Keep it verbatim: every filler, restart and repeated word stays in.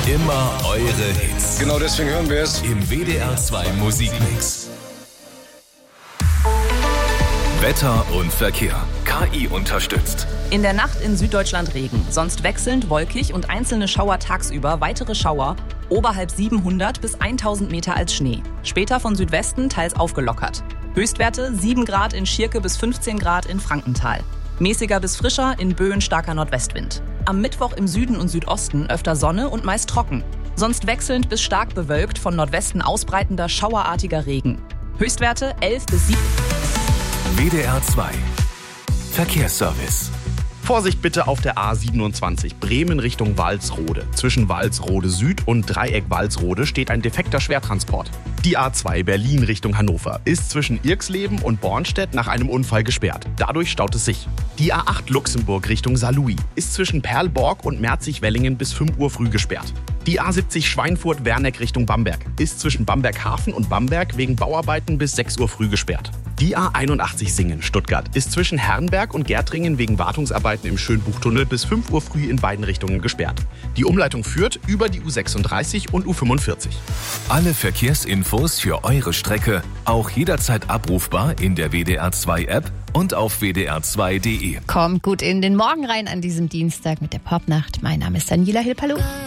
Immer eure Hits. Genau deswegen hören wir es. Im W D R zwei Musikmix. Wetter und Verkehr. K I unterstützt. In der Nacht in Süddeutschland Regen, sonst wechselnd wolkig und einzelne Schauer tagsüber, weitere Schauer, oberhalb siebenhundert bis tausend Meter als Schnee. Später von Südwesten teils aufgelockert. Höchstwerte sieben Grad in Schirke bis fünfzehn Grad in Frankenthal. Mäßiger bis frischer, in Böen starker Nordwestwind. Am Mittwoch im Süden und Südosten öfter Sonne und meist trocken. Sonst wechselnd bis stark bewölkt, von Nordwesten ausbreitender schauerartiger Regen. Höchstwerte elf bis sieben. W D R zwei Verkehrsservice. Vorsicht bitte auf der A siebenundzwanzig, Bremen Richtung Walsrode. Zwischen Walsrode Süd und Dreieck Walsrode steht ein defekter Schwertransport. Die A zwei Berlin Richtung Hannover ist zwischen Irxleben und Bornstedt nach einem Unfall gesperrt. Dadurch staut es sich. Die A acht Luxemburg Richtung Saarlouis ist zwischen Perlborg und Merzig-Wellingen bis fünf Uhr früh gesperrt. Die A siebzig Schweinfurt-Werneck Richtung Bamberg ist zwischen Bamberg-Hafen und Bamberg wegen Bauarbeiten bis sechs Uhr früh gesperrt. Die A einundachtzig Singen Stuttgart ist zwischen Herrenberg und Gärtringen wegen Wartungsarbeiten im Schönbuchtunnel bis fünf Uhr früh in beiden Richtungen gesperrt. Die Umleitung führt über die U sechsunddreißig und U fünfundvierzig. Alle Verkehrsinfos für eure Strecke auch jederzeit abrufbar in der W D R zwei App und auf w d r zwei punkt d e. Kommt gut in den Morgen rein an diesem Dienstag mit der Popnacht. Mein Name ist Daniela Hilpalo.